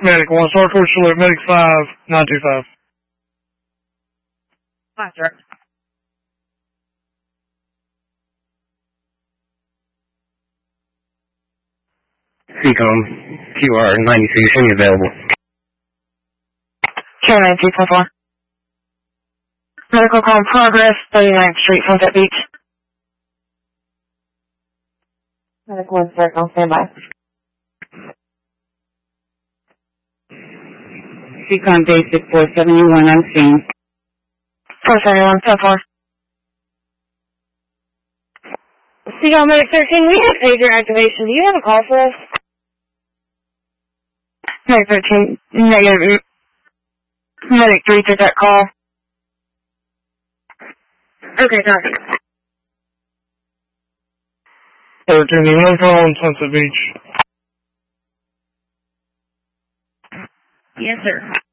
Medic 1, Star Torch Alert, Medic 5925. 5, direct. Seacom, QR93, show me available. QR93.4. Medical call in progress, 39th Street, Sunset Beach. Medic 1, circle, standby. Seacom basic 471 on scene. 471, 10-4. Seagull Medic 13, we have pager activation. Do you have a call for us? Medic 13, negative. Medic 3 took that call. Okay, got it. 13, the one call on Sunset Beach. Yes, sir.